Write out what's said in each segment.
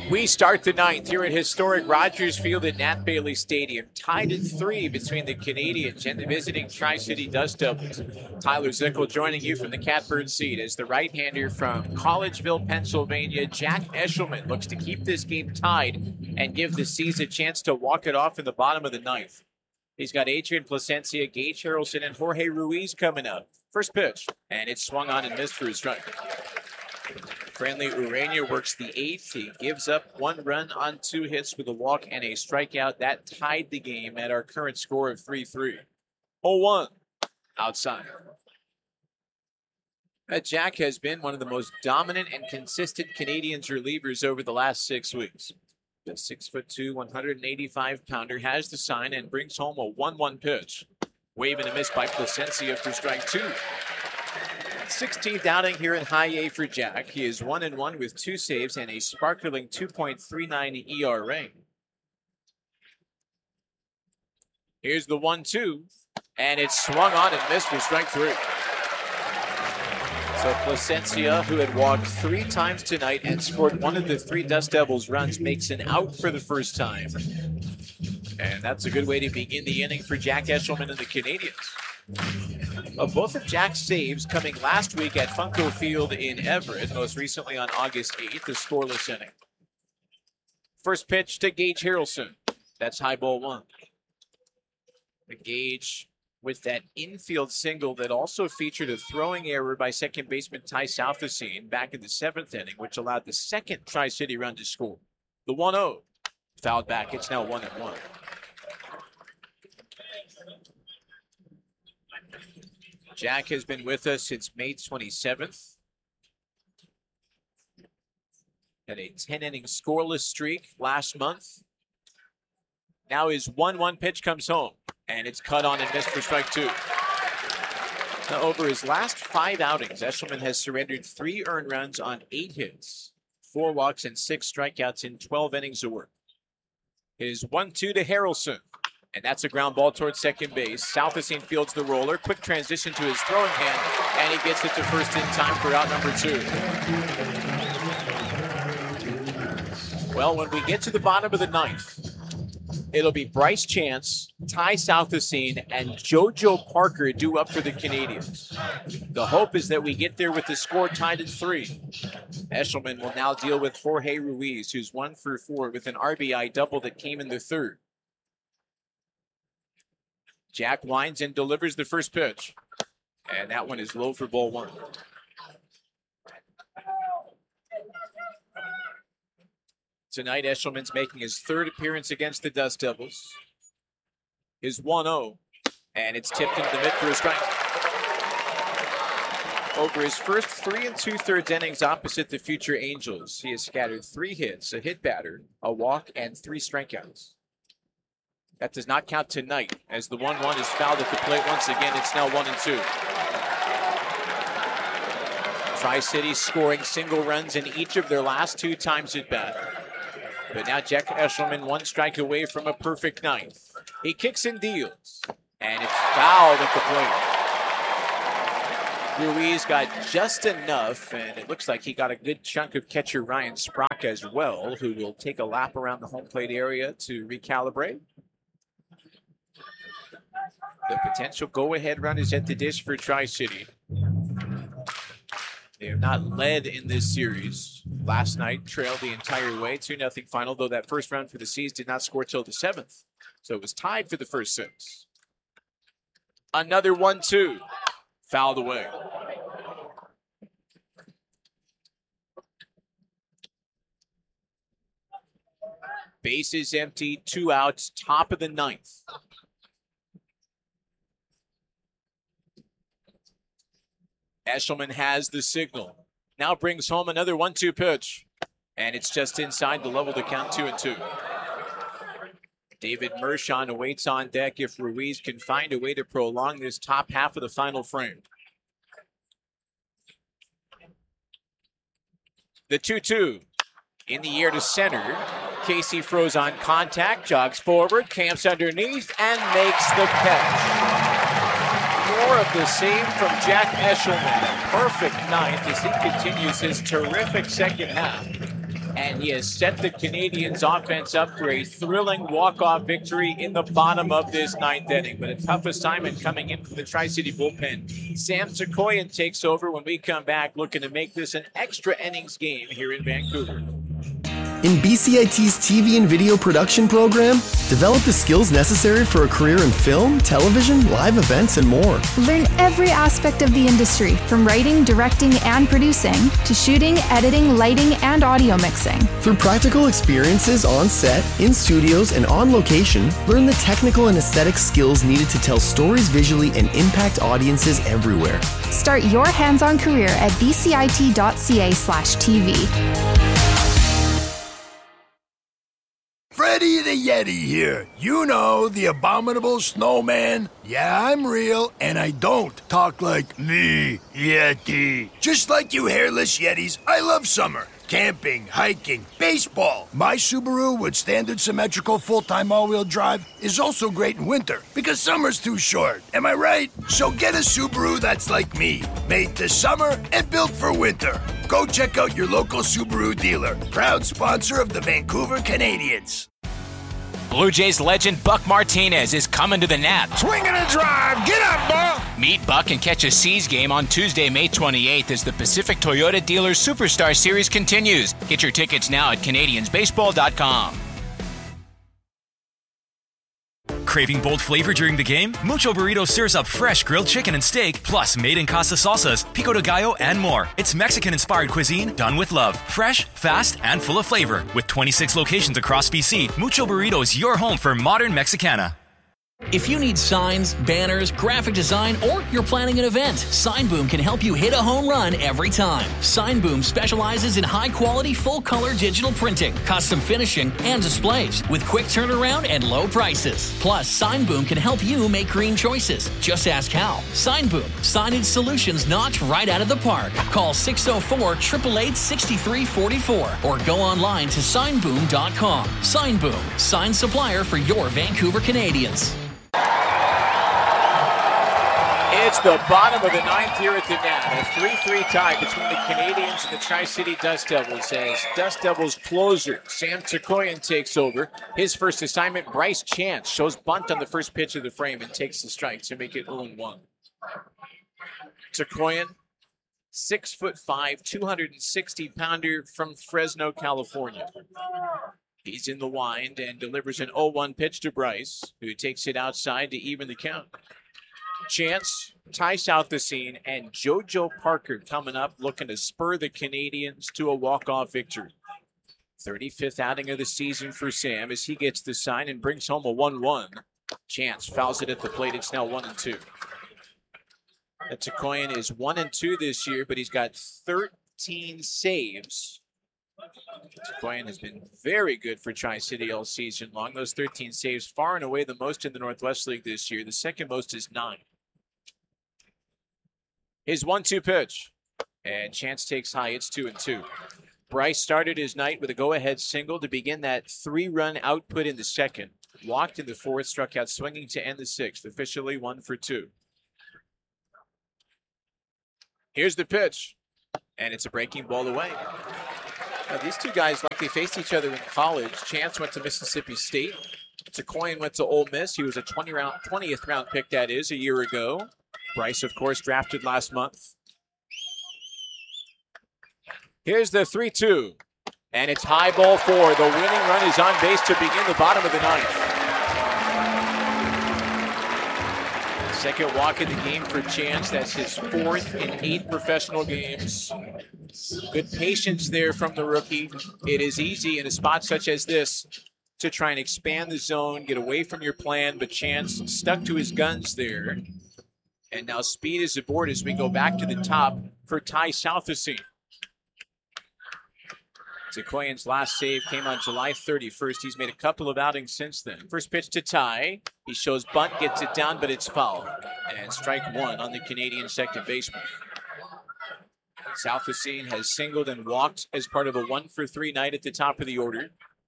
We start the ninth here at historic Rogers Field at Nat Bailey Stadium. Tied at 3 between the Canadians and the visiting Tri-City Dust Devils. Tyler Zickel joining you from the Catbird seat as the right-hander from Collegeville, Pennsylvania, Jack Eshelman, looks to keep this game tied and give the Seas a chance to walk it off in the bottom of the ninth. He's got Adrian Placencia, Gage Harrelson, and Jorge Ruiz coming up. First pitch, and it's swung on and missed for a strike. Friendly Urania works the eighth. He gives up 1 run on 2 hits with a walk and a strikeout. That tied the game at our current score of 3-3. 0-1 outside. Jack has been one of the most dominant and consistent Canadians relievers over the last 6 weeks. The 6'2", 185-pounder has the sign and brings home a 1-1 pitch. Wave and a miss by Placencia for strike 2. 16th outing here in High A for Jack. He is 1-1 with 2 saves and a sparkling 2.39 ERA. Here's the 1-2, and it's swung on and missed for strike 3. So Placencia, who had walked 3 times tonight and scored 1 of the 3 Dust Devils runs, makes an out for the first time. And that's a good way to begin the inning for Jack Eshelman and the Canadians. Both of Jack's saves coming last week at Funko Field in Everett, most recently on August 8th, a scoreless inning. First pitch to Gage Harrelson. That's high ball 1. The Gage with that infield single that also featured a throwing error by second baseman Ty Southesine back in the 7th inning, which allowed the second Tri-City run to score. The 1-0. Fouled back. It's now 1-1. Jack has been with us since May 27th. Had a 10-inning scoreless streak last month. Now his 1-1 pitch comes home, and it's cut on and missed for strike 2. Now, over his last 5 outings, Eshelman has surrendered 3 earned runs on 8 hits, 4 walks, and 6 strikeouts in 12 innings of work. His 1-2 to Harrelson. And that's a ground ball towards second base. Southesine fields the roller. Quick transition to his throwing hand. And he gets it to first in time for out number 2. Well, when we get to the bottom of the ninth, it'll be Bryce Chance, Ty Southesine, and JoJo Parker due up for the Canadians. The hope is that we get there with the score tied at 3. Eshelman will now deal with Jorge Ruiz, who's 1 for 4 with an RBI double that came in the 3rd. Jack winds and delivers the first pitch. And that one is low for ball 1. Tonight, Eshelman's making his 3rd appearance against the Dust Devils. His 1-0, and it's tipped into the mid for a strike. Over his first 3 2/3 innings opposite the future Angels, he has scattered 3 hits, a hit batter, a walk, and 3 strikeouts. That does not count tonight, as the 1-1 is fouled at the plate once again. It's now 1-2. Tri-City scoring single runs in each of their last 2 times at bat. But now Jack Eshelman 1 strike away from a perfect ninth. He kicks and deals, and it's fouled at the plate. Ruiz got just enough, and it looks like he got a good chunk of catcher Ryan Sprock as well, who will take a lap around the home plate area to recalibrate. The potential go-ahead run is at the dish for Tri-City. They have not led in this series. Last night, trailed the entire way, 2-0 final, though that first round for the Seas did not score till the 7th. So it was tied for the first 6. Another 1-2. Fouled away. Bases empty, 2 outs, top of the 9th. Eshelman has the signal. Now brings home another 1-2 pitch. And it's just inside the level to count 2-2. David Mershon awaits on deck if Ruiz can find a way to prolong this top half of the final frame. The 2-2 in the air to center. Casey throws on contact, jogs forward, camps underneath, and makes the catch. More of the same from Jack Eshelman. A perfect ninth as he continues his terrific second half. and he has set the Canadiens offense up for a thrilling walk-off victory in the bottom of this ninth inning. But a tough assignment coming in from the Tri-City bullpen. Sam Sikoyan takes over when we come back, looking to make this an extra innings game here in Vancouver. In BCIT's TV and video production program, develop the skills necessary for a career in film, television, live events, and more. Learn every aspect of the industry, from writing, directing, and producing, to shooting, editing, lighting, and audio mixing. Through practical experiences on set, in studios, and on location, learn the technical and aesthetic skills needed to tell stories visually and impact audiences everywhere. Start your hands-on career at bcit.ca/TV. Freddy the Yeti here. You know, the abominable snowman. Yeah, I'm real, and I don't talk like me, Yeti. Just like you hairless Yetis, I love summer. Camping, hiking, baseball. My Subaru with standard symmetrical full-time all-wheel drive is also great in winter because summer's too short. Am I right? So get a Subaru that's like me, made this summer and built for winter. Go check out your local Subaru dealer, proud sponsor of the Vancouver Canadiens. Blue Jays legend Buck Martinez is coming to the Nat. Swing and a drive. Get up, ball. Meet Buck and catch a C's game on Tuesday, May 28th as the Pacific Toyota Dealers Superstar Series continues. Get your tickets now at CanadiensBaseball.com. Craving bold flavor during the game? Mucho Burrito serves up fresh grilled chicken and steak, plus made-in-casa salsas, pico de gallo, and more. It's Mexican-inspired cuisine done with love. Fresh, fast, and full of flavor. With 26 locations across BC, Mucho Burrito is your home for modern Mexicana. If you need signs, banners, graphic design, or you're planning an event, Signboom can help you hit a home run every time. Signboom specializes in high-quality, full-color digital printing, custom finishing, and displays with quick turnaround and low prices. Plus, Signboom can help you make green choices. Just ask how. Signboom, signage solutions knocked right out of the park. Call 604-888-6344 or go online to signboom.com. Signboom, sign supplier for your Vancouver Canadiens. It's the bottom of the ninth here at the Nat. A 3-3 tie between the Canadiens and the Tri-City Dust Devils as Dust Devils closer Sam Sikoyan takes over. His first assignment, Bryce Chance, shows bunt on the first pitch of the frame and takes the strike to make it 0-1. Sikoyan, 6'5", 260-pounder from Fresno, California. He's in the wind and delivers an 0-1 pitch to Bryce, who takes it outside to even the count. Chance, Ty Southesine, and JoJo Parker coming up looking to spur the Canadiens to a walk-off victory. 35th outing of the season for Sam as he gets the sign and brings home a 1-1. Chance fouls it at the plate. It's now 1-2. Sikoyan is 1-2 this year, but he's got 13 saves. Sikoyan has been very good for Tri-City all season long. Those 13 saves, far and away the most in the Northwest League this year. The second most is 9. His 1-2 pitch. And Chance takes high. It's 2-2. Bryce started his night with a go-ahead single to begin that 3-run output in the second. Walked in the fourth, struck out swinging to end the sixth. Officially 1 for 2. Here's the pitch. And it's a breaking ball away. Now, these two guys, like they faced each other in college. Chance went to Mississippi State. Sikoyan went to Ole Miss. He was a 20th round pick, that is, a year ago. Bryce, of course, drafted last month. Here's the 3-2. And it's high ball 4. The winning run is on base to begin the bottom of the ninth. Second walk of the game for Chance. That's his 4th in 8 professional games. Good patience there from the rookie. It is easy in a spot such as this to try and expand the zone, get away from your plan, but Chance stuck to his guns there. And now speed is aboard as we go back to the top for Ty Southesine. Sikoyan's last save came on July 31st. He's made a couple of outings since then. First pitch to Ty. He shows bunt, gets it down, but it's foul. And strike 1 on the Canadian second baseman. Southesine has singled and walked as part of a 1 for 3 night at the top of the order.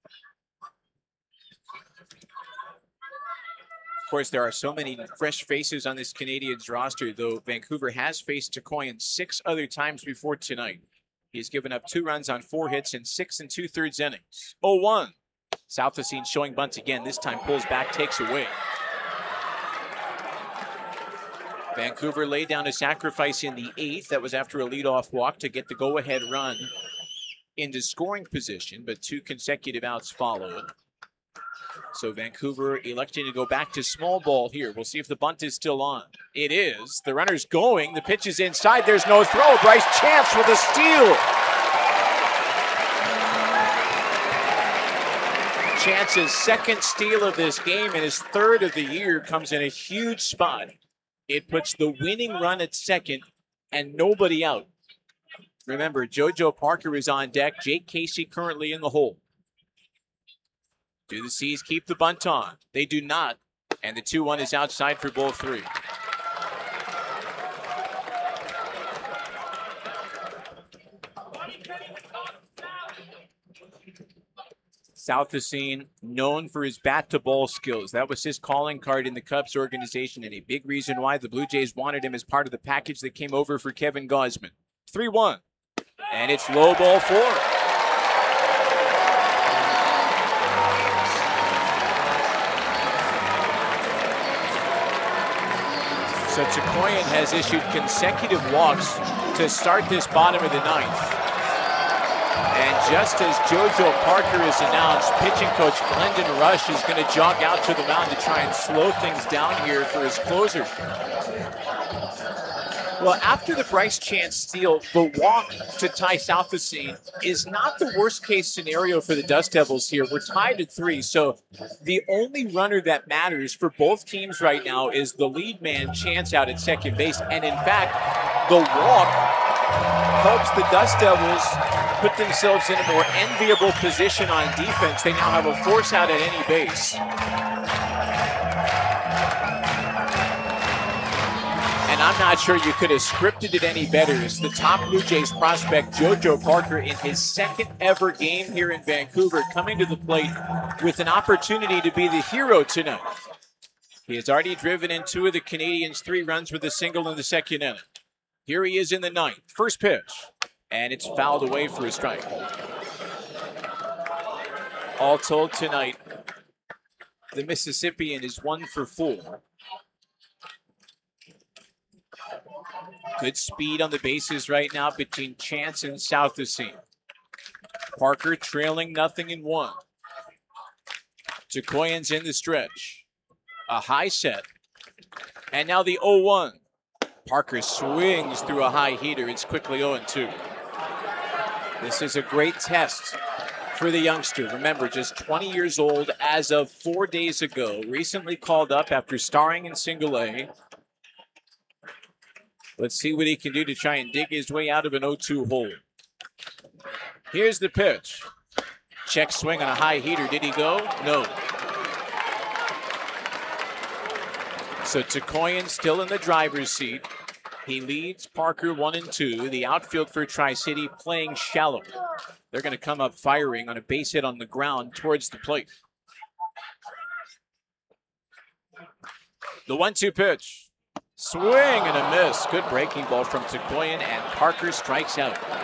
Of course, there are so many fresh faces on this Canadiens roster, though Vancouver has faced Sikoyan 6 other times before tonight. He's given up 2 runs on 4 hits in 6 2/3 innings. 0-1. South Racine showing bunt again. This time pulls back, takes away. Vancouver laid down a sacrifice in the 8th. That was after a leadoff walk to get the go-ahead run into scoring position, but 2 consecutive outs followed. So Vancouver electing to go back to small ball here. We'll see if the bunt is still on. It is. The runner's going. The pitch is inside. There's no throw. Bryce Chance with a steal. Chance's second steal of this game and his 3rd of the year comes in a huge spot. It puts the winning run at second and nobody out. Remember, JoJo Parker is on deck. Jake Casey currently in the hole. Do the Seas keep the bunt on? They do not. And the 2-1 is outside for ball 3. South Racine, known for his bat-to-ball skills. That was his calling card in the Cubs organization and a big reason why the Blue Jays wanted him as part of the package that came over for Kevin Gausman. 3-1. And it's low, ball 4. So Tikoyan has issued consecutive walks to start this bottom of the 9th. And just as JoJo Parker is announced, pitching coach Glendon Rush is going to jog out to the mound to try and slow things down here for his closer. Well, after the Bryce Chance steal, the walk to tie South Racine is not the worst-case scenario for the Dust Devils here. We're tied at 3, so the only runner that matters for both teams right now is the lead man, Chance, out at second base. And in fact, the walk helps the Dust Devils put themselves in a more enviable position on defense. They now have a force out at any base. And I'm not sure you could have scripted it any better. It's the top Blue Jays prospect, JoJo Parker, in his 2nd ever game here in Vancouver, coming to the plate with an opportunity to be the hero tonight. He has already driven in 2 of the Canadians' 3 runs with a single in the 2nd inning. Here he is in the 9th. First pitch. And it's fouled away for a strike. All told tonight, the Mississippian is 1 for 4. Good speed on the bases right now between Chance and South Racine. Parker trailing 0-1. Tikoyan's in the stretch. A high set. And now the 0-1. Parker swings through a high heater. It's quickly 0-2. This is a great test for the youngster. Remember, just 20 years old as of 4 days ago. Recently called up after starring in Single A. Let's see what he can do to try and dig his way out of an 0-2 hole. Here's the pitch. Check swing on a high heater. Did he go? No. So Tikoyan still in the driver's seat. He leads Parker 1-2. The outfield for Tri-City playing shallow. They're going to come up firing on a base hit on the ground towards the plate. The 1-2 pitch. Swing and a miss. Good breaking ball from Tikoyan, and Parker strikes out.